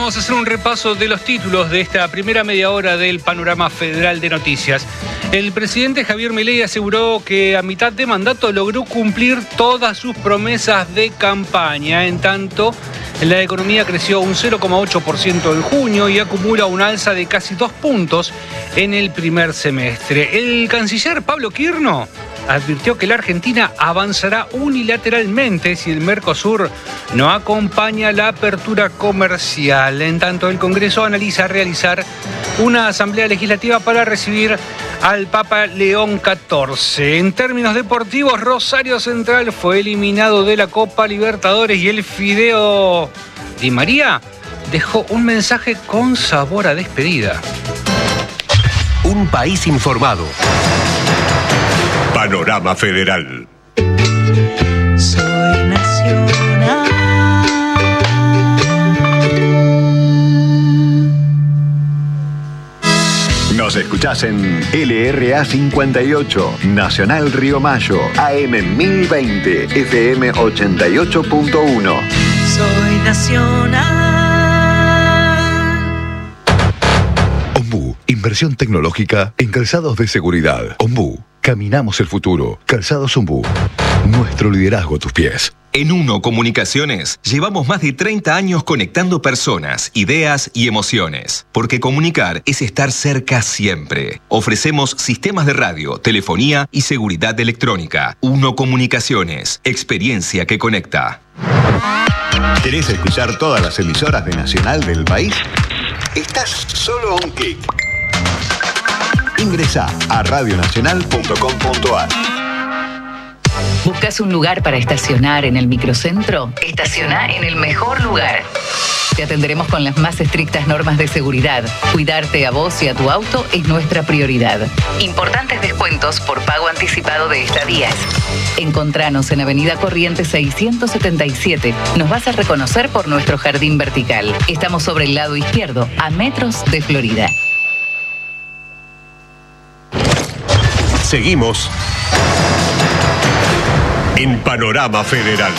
Vamos a hacer un repaso de los títulos de esta primera media hora del Panorama Federal de Noticias. El presidente Javier Milei aseguró que a mitad de mandato logró cumplir todas sus promesas de campaña. En tanto, la economía creció un 0,8% en junio y acumula un alza de casi 2 puntos en el primer semestre. El canciller Pablo Quirno advirtió que la Argentina avanzará unilateralmente si el Mercosur no acompaña la apertura comercial. En tanto, el Congreso analiza realizar una asamblea legislativa para recibir al Papa León XIV. En términos deportivos, Rosario Central fue eliminado de la Copa Libertadores y el Fideo Di María dejó un mensaje con sabor a despedida. Un país informado. Panorama Federal. Soy nacional. Nos escuchás en LRA 58, Nacional Río Mayo, AM 1020, FM 88.1. Soy nacional. Ombú, inversión tecnológica en calzados de seguridad. Ombú, caminamos el futuro. Calzados Ombú, nuestro liderazgo a tus pies. En Uno Comunicaciones llevamos más de 30 años conectando personas, ideas y emociones. Porque comunicar es estar cerca siempre. Ofrecemos sistemas de radio, telefonía y seguridad electrónica. Uno Comunicaciones, experiencia que conecta. ¿Querés escuchar todas las emisoras de Nacional del país? Estás solo a un clic. Ingresá a radionacional.com.ar. ¿Buscas un lugar para estacionar en el microcentro? Estaciona en el mejor lugar. Te atenderemos con las más estrictas normas de seguridad. Cuidarte a vos y a tu auto es nuestra prioridad. Importantes descuentos por pago anticipado de estadías. Encontranos en Avenida Corrientes 677. Nos vas a reconocer por nuestro jardín vertical. Estamos sobre el lado izquierdo, a metros de Florida. Seguimos en Panorama Federal.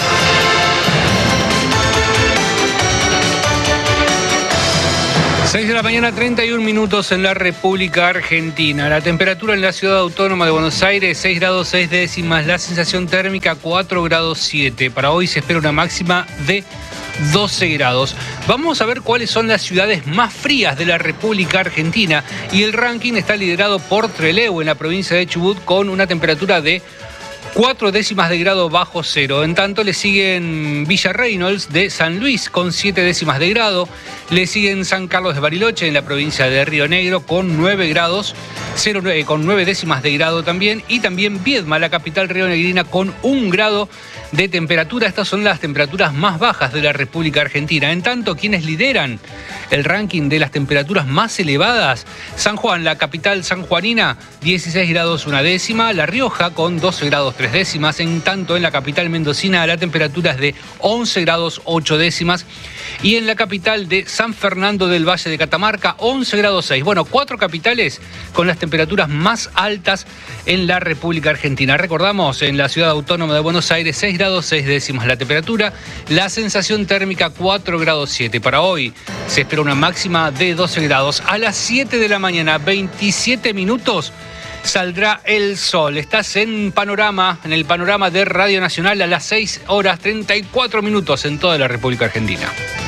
Seis de la mañana, 31 minutos en la República Argentina. La temperatura en la ciudad autónoma de Buenos Aires, 6 grados 6 décimas. La sensación térmica, 4 grados 7. Para hoy se espera una máxima de 12 grados. Vamos a ver cuáles son las ciudades más frías de la República Argentina. Y el ranking está liderado por Trelew, en la provincia de Chubut, con una temperatura de 4 décimas de grado bajo cero. En tanto, le siguen Villa Reynolds de San Luis con 7 décimas de grado. Le siguen San Carlos de Bariloche en la provincia de Río Negro con 9 grados, con 9 décimas de grado también. Y también Viedma, la capital rionegrina, con 1 grado de temperatura. Estas son las temperaturas más bajas de la República Argentina. En tanto, quienes lideran el ranking de las temperaturas más elevadas: San Juan, la capital sanjuanina, 16 grados 1 décima. La Rioja con 12 grados 3 décimas. En tanto, en la capital mendocina la temperatura es de 11 grados 8 décimas. Y en la capital de San Fernando del Valle de Catamarca, 11 grados 6. Bueno, 4 capitales con las temperaturas más altas en la República Argentina. Recordamos, en la ciudad autónoma de Buenos Aires, 6 grados 6 décimas la temperatura. La sensación térmica, 4 grados 7. Para hoy se espera una máxima de 12 grados. A las 7 de la mañana, 27 minutos, saldrá el sol. Estás en Panorama, en el Panorama de Radio Nacional, a las 6 horas 34 minutos en toda la República Argentina.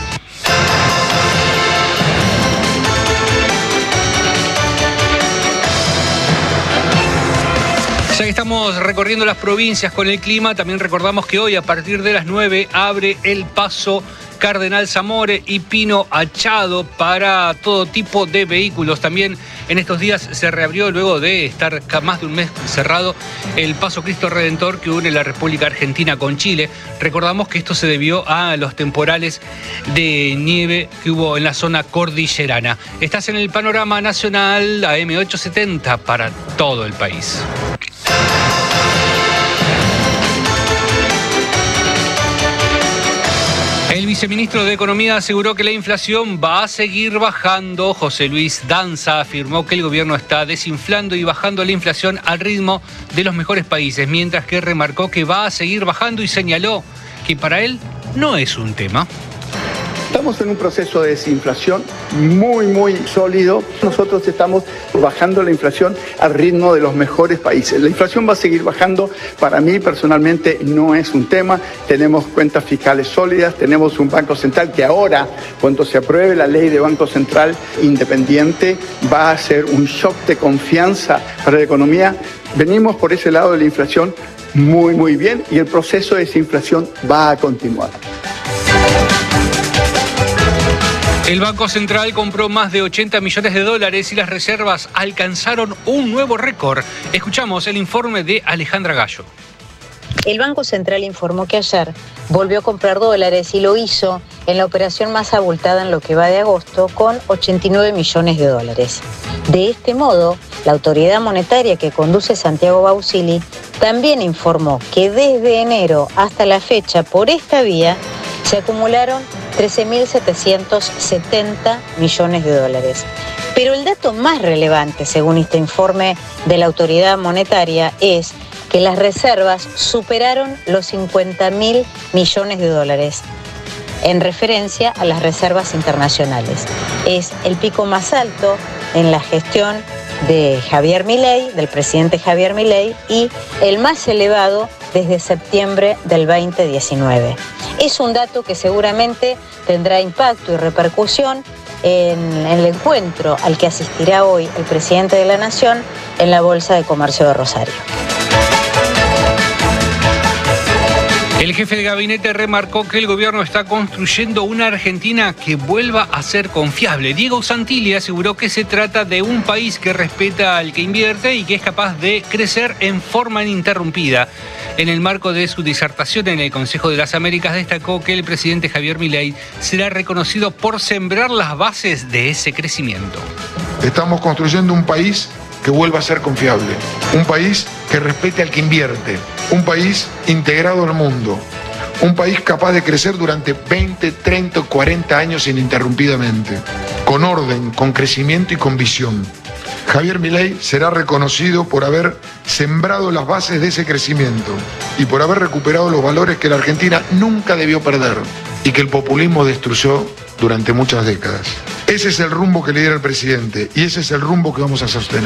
Ya que estamos recorriendo las provincias con el clima, también recordamos que hoy a partir de las 9 abre el paso Cardenal Zamore y Pino Achado para todo tipo de vehículos. También en estos días se reabrió, luego de estar más de un mes cerrado, el paso Cristo Redentor que une la República Argentina con Chile. Recordamos que esto se debió a los temporales de nieve que hubo en la zona cordillerana. Estás en el Panorama Nacional AM870 para todo el país. El viceministro de Economía aseguró que la inflación va a seguir bajando. José Luis Danza afirmó que el gobierno está desinflando y bajando la inflación al ritmo de los mejores países, mientras que remarcó que va a seguir bajando y señaló que para él no es un tema. La Estamos en un proceso de desinflación muy sólido. Nosotros estamos bajando la inflación al ritmo de los mejores países. La inflación va a seguir bajando. Para mí personalmente no es un tema. Tenemos cuentas fiscales sólidas, tenemos un Banco Central que ahora, cuando se apruebe la ley de Banco Central independiente, va a ser un shock de confianza para la economía. Venimos por ese lado de la inflación muy bien y el proceso de desinflación va a continuar. El Banco Central compró más de 80 millones de dólares y las reservas alcanzaron un nuevo récord. Escuchamos el informe de Alejandra Gallo. El Banco Central informó que ayer volvió a comprar dólares y lo hizo en la operación más abultada en lo que va de agosto con 89 millones de dólares. De este modo, la autoridad monetaria que conduce Santiago Bausili también informó que desde enero hasta la fecha por esta vía se acumularon 13.770 millones de dólares. Pero el dato más relevante, según este informe de la autoridad monetaria, es que las reservas superaron los 50.000 millones de dólares, en referencia a las reservas internacionales. Es el pico más alto en la gestión de Javier Milei, del presidente Javier Milei, y el más elevado desde septiembre del 2019. Es un dato que seguramente tendrá impacto y repercusión en el encuentro al que asistirá hoy el presidente de la Nación en la Bolsa de Comercio de Rosario. El jefe de gabinete remarcó que el gobierno está construyendo una Argentina que vuelva a ser confiable. Diego Santilli aseguró que se trata de un país que respeta al que invierte y que es capaz de crecer en forma ininterrumpida. En el marco de su disertación en el Consejo de las Américas destacó que el presidente Javier Milei será reconocido por sembrar las bases de ese crecimiento. Estamos construyendo un país que vuelva a ser confiable, un país que respete al que invierte, un país integrado al mundo, un país capaz de crecer durante 20, 30 o 40 años ininterrumpidamente, con orden, con crecimiento y con visión. Javier Milei será reconocido por haber sembrado las bases de ese crecimiento y por haber recuperado los valores que la Argentina nunca debió perder y que el populismo destruyó durante muchas décadas. Ese es el rumbo que lidera el presidente y ese es el rumbo que vamos a sostener.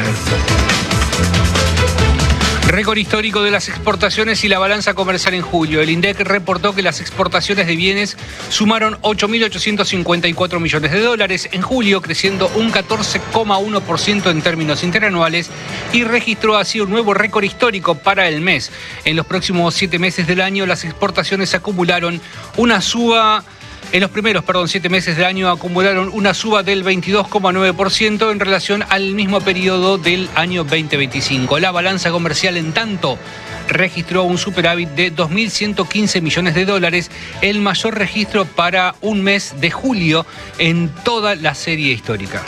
Récord histórico de las exportaciones y la balanza comercial en julio. El INDEC reportó que las exportaciones de bienes sumaron 8.854 millones de dólares en julio, creciendo un 14,1% en términos interanuales y registró así un nuevo récord histórico para el mes. En los próximos 7 meses del año, las exportaciones acumularon una suba. En los primeros 7 meses del año acumularon una suba del 22,9% en relación al mismo periodo del año 2025. La balanza comercial, en tanto, registró un superávit de 2.115 millones de dólares, el mayor registro para un mes de julio en toda la serie histórica.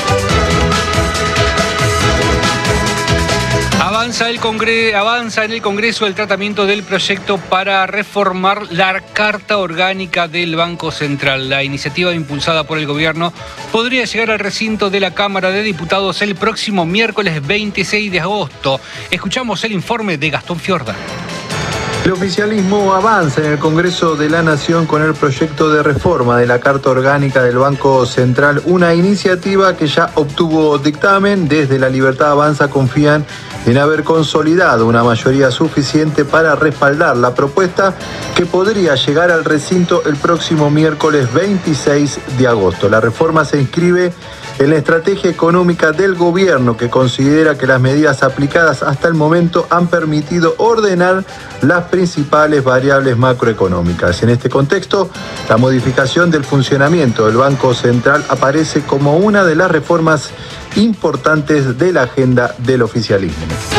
Avanza en el Congreso el tratamiento del proyecto para reformar la Carta Orgánica del Banco Central. La iniciativa impulsada por el gobierno podría llegar al recinto de la Cámara de Diputados el próximo miércoles 26 de agosto. Escuchamos el informe de Gastón Fiorda. El oficialismo avanza en el Congreso de la Nación con el proyecto de reforma de la Carta Orgánica del Banco Central, una iniciativa que ya obtuvo dictamen. Desde La Libertad Avanza confían en haber consolidado una mayoría suficiente para respaldar la propuesta que podría llegar al recinto el próximo miércoles 26 de agosto. La reforma se inscribe en la estrategia económica del gobierno, que considera que las medidas aplicadas hasta el momento han permitido ordenar las principales variables macroeconómicas. En este contexto, la modificación del funcionamiento del Banco Central aparece como una de las reformas importantes de la agenda del oficialismo.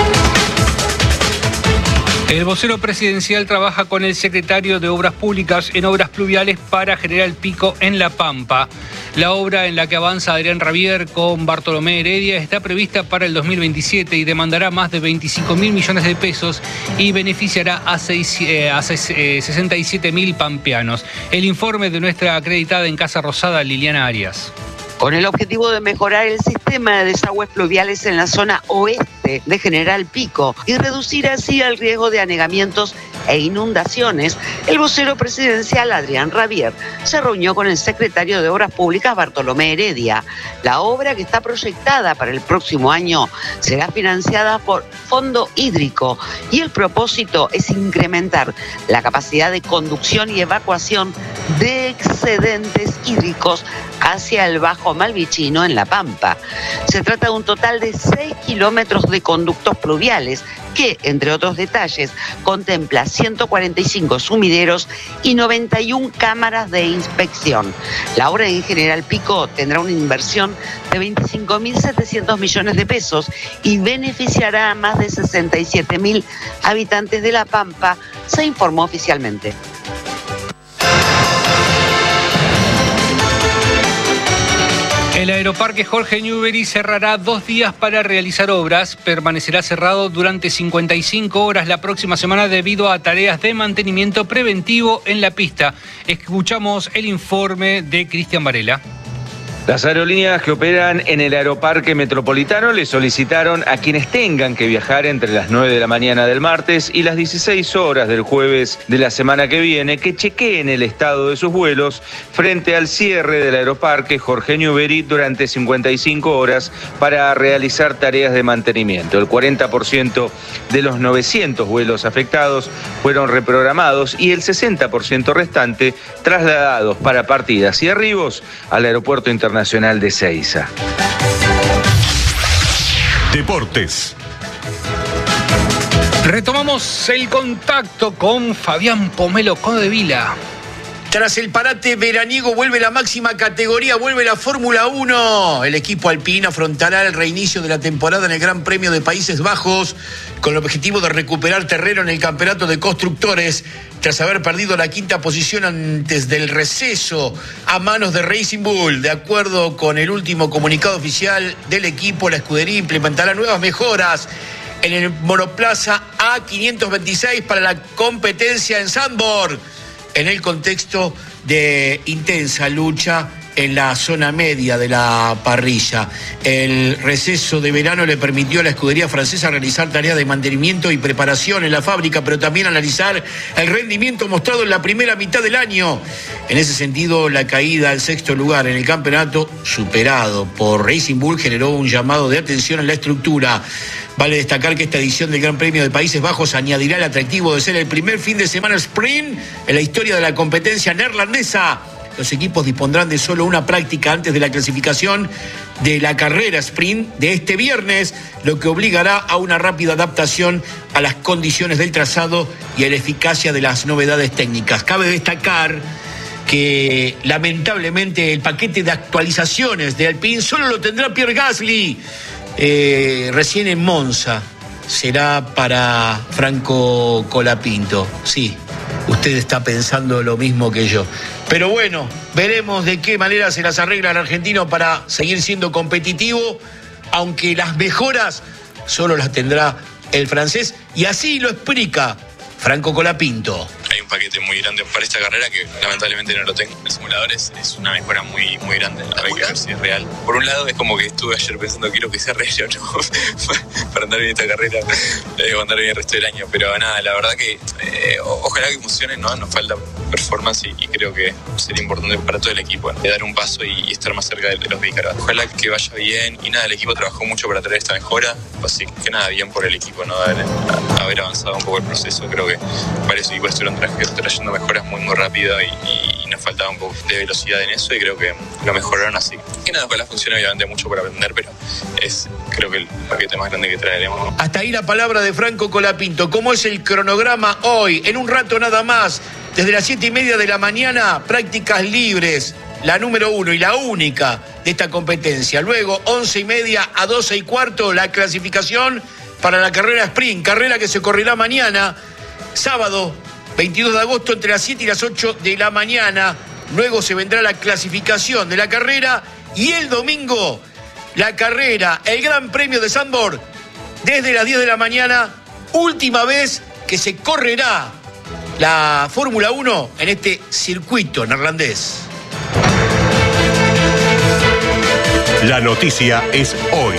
El vocero presidencial trabaja con el secretario de Obras Públicas en obras pluviales para General Pico en La Pampa. La obra en la que avanza Adrián Ravier con Bartolomé Heredia está prevista para el 2027 y demandará más de 25.000 millones de pesos y beneficiará a 67.000 pampeanos. El informe de nuestra acreditada en Casa Rosada, Liliana Arias. Con el objetivo de mejorar el sistema de desagües pluviales en la zona oeste de General Pico y reducir así el riesgo de anegamientos e inundaciones, el vocero presidencial Adrián Rabier se reunió con el secretario de Obras Públicas Bartolomé Heredia. La obra, que está proyectada para el próximo año, será financiada por Fondo Hídrico y el propósito es incrementar la capacidad de conducción y evacuación de excedentes hídricos hacia el Bajo Malvichino en La Pampa. Se trata de un total de 6 kilómetros de conductos pluviales que, entre otros detalles, contempla 145 sumideros y 91 cámaras de inspección. La obra en General Pico tendrá una inversión de 25.700 millones de pesos y beneficiará a más de 67.000 habitantes de La Pampa, se informó oficialmente. El aeroparque Jorge Newbery cerrará 2 días para realizar obras. Permanecerá cerrado durante 55 horas la próxima semana debido a tareas de mantenimiento preventivo en la pista. Escuchamos el informe de Cristian Varela. Las aerolíneas que operan en el aeroparque metropolitano le solicitaron a quienes tengan que viajar entre las 9 de la mañana del martes y las 16 horas del jueves de la semana que viene que chequeen el estado de sus vuelos frente al cierre del aeroparque Jorge Newbery durante 55 horas para realizar tareas de mantenimiento. El 40% de los 900 vuelos afectados fueron reprogramados y el 60% restante trasladados para partidas y arribos al aeropuerto internacional de Seiza. Deportes. Retomamos el contacto con Fabián Pomelo Codevila. Tras el parate veraniego vuelve la máxima categoría, vuelve la Fórmula 1. El equipo alpino afrontará el reinicio de la temporada en el Gran Premio de Países Bajos con el objetivo de recuperar terreno en el campeonato de constructores tras haber perdido la 5ª posición antes del receso a manos de Racing Bull. De acuerdo con el último comunicado oficial del equipo, la escudería implementará nuevas mejoras en el monoplaza A526 para la competencia en Zandvoort, en el contexto de intensa lucha en la zona media de la parrilla. El receso de verano le permitió a la escudería francesa realizar tareas de mantenimiento y preparación en la fábrica, pero también analizar el rendimiento mostrado en la primera mitad del año. En ese sentido, la caída al 6º lugar en el campeonato, superado por Racing Bull, generó un llamado de atención en la estructura. Vale destacar que esta edición del Gran Premio de Países Bajos añadirá el atractivo de ser el primer fin de semana sprint en la historia de la competencia neerlandesa. Los equipos dispondrán de solo una práctica antes de la clasificación de la carrera sprint de este viernes, lo que obligará a una rápida adaptación a las condiciones del trazado y a la eficacia de las novedades técnicas. Cabe destacar que lamentablemente el paquete de actualizaciones de Alpine solo lo tendrá Pierre Gasly, recién en Monza. Será para Franco Colapinto. Sí, usted está pensando lo mismo que yo. Pero bueno, veremos de qué manera se las arregla el argentino para seguir siendo competitivo, aunque las mejoras solo las tendrá el francés, y así lo explica Franco Colapinto. Hay un paquete muy grande para esta carrera que lamentablemente no lo tengo. El simulador es una mejora muy grande. Hay que ver si es real. Por un lado es como que estuve ayer pensando quiero que sea real o no para andar bien esta carrera, andar bien el resto del año. Pero nada, la verdad que ojalá que funcione, ¿no? Nos falta performance y creo que sería importante para todo el equipo de dar un paso y estar más cerca de los bícaros. Ojalá que vaya bien y nada, el equipo trabajó mucho para traer esta mejora, así que nada, bien por el equipo, ¿no? Haber avanzado un poco el proceso. Creo que varios equipos estuvieron trayendo mejoras muy rápido y nos faltaba un poco de velocidad en eso y creo que lo mejoraron así. Que nada, ojalá funcione, obviamente mucho por aprender, pero es creo que el paquete más grande que traeremos. Hasta ahí la palabra de Franco Colapinto. ¿Cómo es el cronograma hoy? En un rato nada más, desde las 7:30 de la mañana, prácticas libres, la número 1 y la única de esta competencia. Luego, 11:30 a 12:15, la clasificación para la carrera sprint, carrera que se correrá mañana, sábado 22 de agosto, entre las 7 y las 8 de la mañana. Luego se vendrá la clasificación de la carrera y el domingo la carrera, el Gran Premio de Zandvoort, desde las 10 de la mañana, última vez que se correrá la Fórmula 1 en este circuito neerlandés. La noticia es hoy.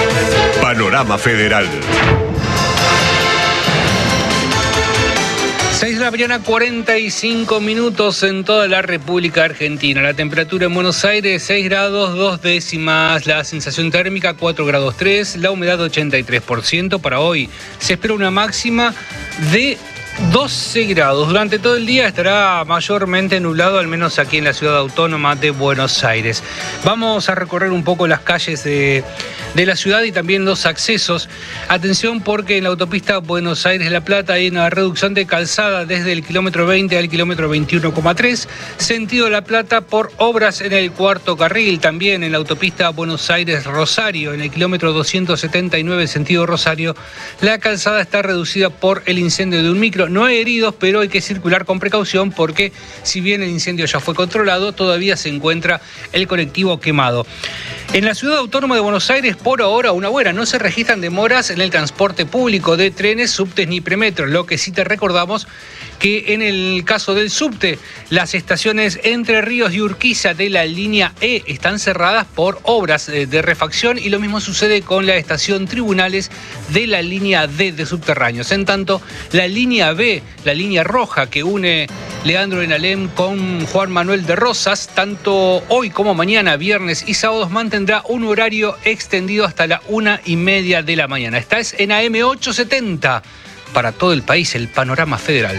Panorama Federal. de la mañana, 45 minutos en toda la República Argentina. La temperatura en Buenos Aires, 6 grados 2 décimas. La sensación térmica, 4 grados 3. La humedad, 83%. Para hoy se espera una máxima de 12 grados. Durante todo el día estará mayormente nublado, al menos aquí en la ciudad autónoma de Buenos Aires. Vamos a recorrer un poco las calles de la ciudad y también los accesos. Atención, porque en la autopista Buenos Aires-La Plata hay una reducción de calzada desde el kilómetro 20 al kilómetro 21,3, sentido La Plata, por obras en el cuarto carril. También en la autopista Buenos Aires-Rosario, en el kilómetro 279, sentido Rosario, la calzada está reducida por el incendio de un micro. No hay heridos, pero hay que circular con precaución porque, si bien el incendio ya fue controlado, todavía se encuentra el colectivo quemado. En la ciudad autónoma de Buenos Aires, por ahora, una buena, no se registran demoras en el transporte público de trenes, subtes ni premetros. Lo que sí te recordamos que en el caso del subte, las estaciones Entre Ríos y Urquiza de la línea E están cerradas por obras de refacción, y lo mismo sucede con la estación Tribunales de la línea D de subterráneos. En tanto, la línea B, la línea roja que une Leandro Enalem con Juan Manuel de Rosas, tanto hoy como mañana, viernes y sábados, mantendrá un horario extendido hasta la 1:30 de la mañana. Esta es en AM 870. Para todo el país, el panorama federal.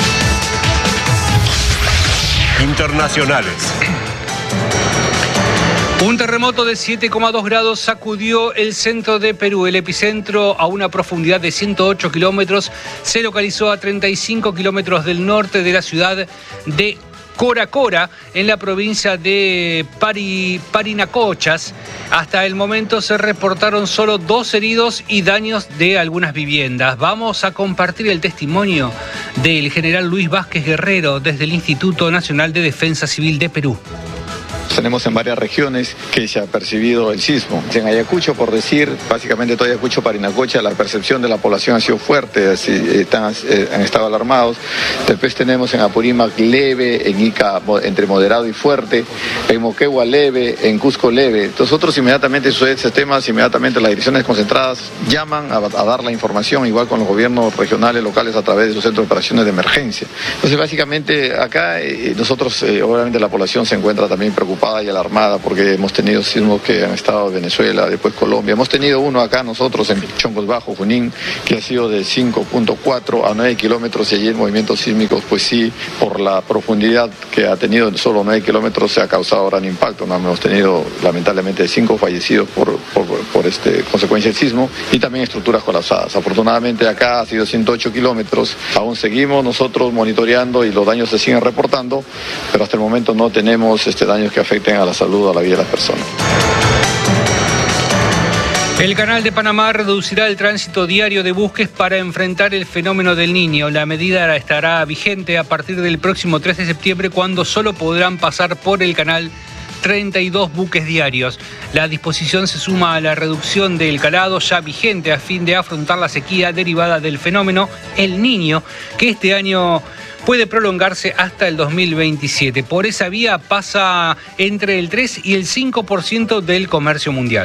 Internacionales. Un terremoto de 7,2 grados sacudió el centro de Perú. El epicentro, a una profundidad de 108 kilómetros, se localizó a 35 kilómetros del norte de la ciudad de Coracora, en la provincia de Parinacochas. Hasta el momento se reportaron solo 2 heridos y daños de algunas viviendas. Vamos a compartir el testimonio del general Luis Vázquez Guerrero desde el Instituto Nacional de Defensa Civil de Perú. Tenemos en varias regiones que se ha percibido el sismo. En Ayacucho, por decir, básicamente todo Ayacucho, Parinacocha, la percepción de la población ha sido fuerte, han estado alarmados. Después tenemos en Apurímac leve, en Ica entre moderado y fuerte, en Moquegua leve, en Cusco leve. Nosotros inmediatamente sucede este tema, inmediatamente las direcciones concentradas llaman a dar la información, igual con los gobiernos regionales, locales, a través de sus centros de operaciones de emergencia. Entonces, básicamente acá nosotros, obviamente la población se encuentra también preocupada y alarmada porque hemos tenido sismos que han estado en Venezuela, después Colombia. Hemos tenido uno acá nosotros en Chongos Bajo, Junín, que ha sido de 5.4 a 9 kilómetros, y allí en movimientos sísmicos, pues sí, por la profundidad que ha tenido en solo 9 kilómetros, se ha causado gran impacto. ¿No? Hemos tenido lamentablemente 5 fallecidos por consecuencia del sismo, y también estructuras colapsadas. Afortunadamente acá ha sido 108 kilómetros, aún seguimos nosotros monitoreando y los daños se siguen reportando, pero hasta el momento no tenemos daños que afecten a la salud o a la vida de las personas. El Canal de Panamá reducirá el tránsito diario de buques para enfrentar el fenómeno del Niño. La medida estará vigente a partir del próximo 3 de septiembre, cuando solo podrán pasar por el canal 32 buques diarios. La disposición se suma a la reducción del calado ya vigente a fin de afrontar la sequía derivada del fenómeno El Niño, que este año puede prolongarse hasta el 2027. Por esa vía pasa entre el 3 y el 5% del comercio mundial.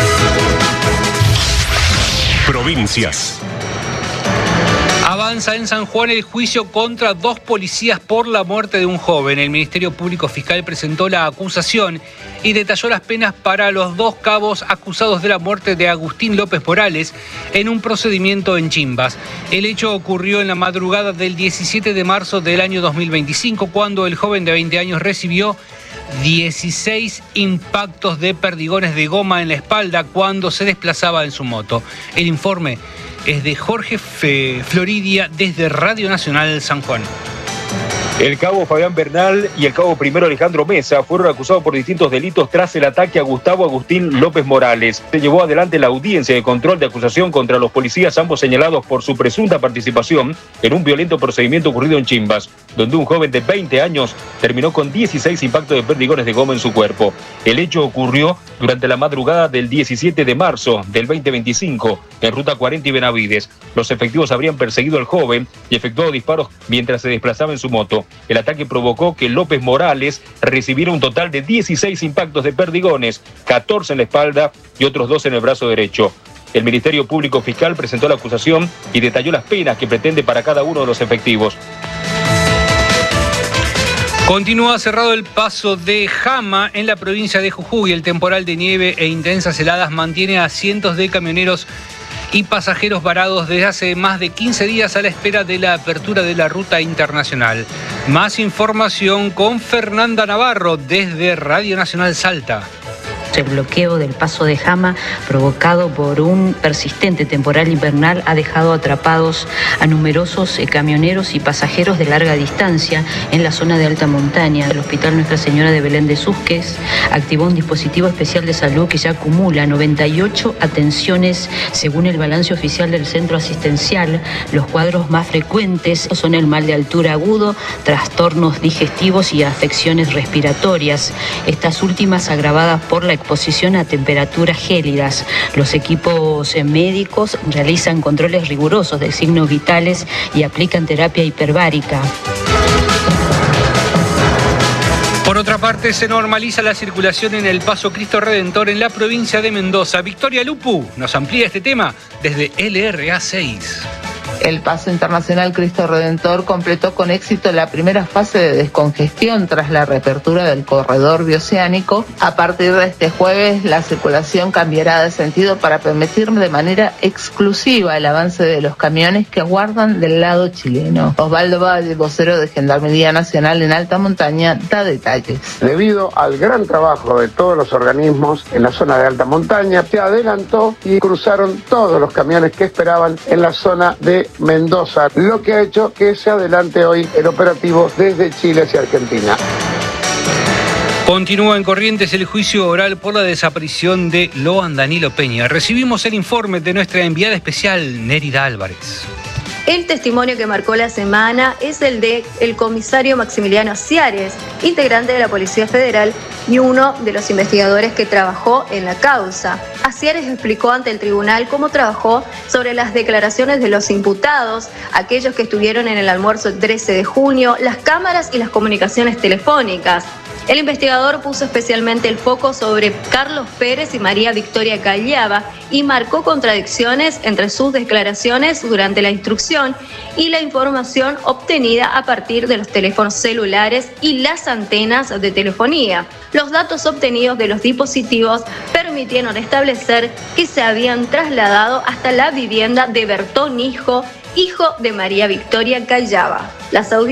Provincias. Avanza en San Juan el juicio contra 2 policías por la muerte de un joven. El Ministerio Público Fiscal presentó la acusación y detalló las penas para los 2 cabos acusados de la muerte de Agustín López Morales en un procedimiento en Chimbas. El hecho ocurrió en la madrugada del 17 de marzo del año 2025, cuando el joven de 20 años recibió 16 impactos de perdigones de goma en la espalda cuando se desplazaba en su moto. El informe es de Jorge Floridia desde Radio Nacional San Juan. El cabo Fabián Bernal y el cabo primero Alejandro Mesa fueron acusados por distintos delitos tras el ataque a Gustavo Agustín López Morales. Se llevó adelante la audiencia de control de acusación contra los policías, ambos señalados por su presunta participación en un violento procedimiento ocurrido en Chimbas, donde un joven de 20 años terminó con 16 impactos de perdigones de goma en su cuerpo. El hecho ocurrió durante la madrugada del 17 de marzo del 2025 en Ruta 40 y Benavides. Los efectivos habrían perseguido al joven y efectuado disparos mientras se desplazaba en su moto. El ataque provocó que López Morales recibiera un total de 16 impactos de perdigones, 14 en la espalda y otros 2 en el brazo derecho. El Ministerio Público Fiscal presentó la acusación y detalló las penas que pretende para cada uno de los efectivos. Continúa cerrado el paso de Jama en la provincia de Jujuy. El temporal de nieve e intensas heladas mantiene a cientos de camioneros y pasajeros varados desde hace más de 15 días a la espera de la apertura de la ruta internacional. Más información con Fernanda Navarro desde Radio Nacional Salta. El bloqueo del paso de Jama, provocado por un persistente temporal invernal, ha dejado atrapados a numerosos camioneros y pasajeros de larga distancia en la zona de alta montaña. El Hospital Nuestra Señora de Belén de Susques activó un dispositivo especial de salud que ya acumula 98 atenciones según el balance oficial del centro asistencial. Los cuadros más frecuentes son el mal de altura agudo, trastornos digestivos y afecciones respiratorias, estas últimas agravadas por la exposición a temperaturas gélidas. Los equipos médicos realizan controles rigurosos de signos vitales y aplican terapia hiperbárica. Por otra parte, se normaliza la circulación en el Paso Cristo Redentor en la provincia de Mendoza. Victoria Lupu nos amplía este tema desde LRA 6. El Paso Internacional Cristo Redentor completó con éxito la primera fase de descongestión tras la reapertura del corredor bioceánico. A partir de este jueves, la circulación cambiará de sentido para permitir de manera exclusiva el avance de los camiones que aguardan del lado chileno. Osvaldo Valle, vocero de Gendarmería Nacional en Alta Montaña, da detalles. Debido al gran trabajo de todos los organismos en la zona de alta montaña, se adelantó y cruzaron todos los camiones que esperaban en la zona de Mendoza, lo que ha hecho que se adelante hoy el operativo desde Chile hacia Argentina. Continúa en Corrientes el juicio oral por la desaparición de Loan Danilo Peña. Recibimos el informe de nuestra enviada especial, Nérida Álvarez. El testimonio que marcó la semana es el de el comisario Maximiliano Ciares, integrante de la Policía Federal y uno de los investigadores que trabajó en la causa. Ciares explicó ante el tribunal cómo trabajó sobre las declaraciones de los imputados, aquellos que estuvieron en el almuerzo el 13 de junio, las cámaras y las comunicaciones telefónicas. El investigador puso especialmente el foco sobre Carlos Pérez y María Victoria Callaba y marcó contradicciones entre sus declaraciones durante la instrucción y la información obtenida a partir de los teléfonos celulares y las antenas de telefonía. Los datos obtenidos de los dispositivos permitieron establecer que se habían trasladado hasta la vivienda de Bertón Hijo de María Victoria Callaba. Las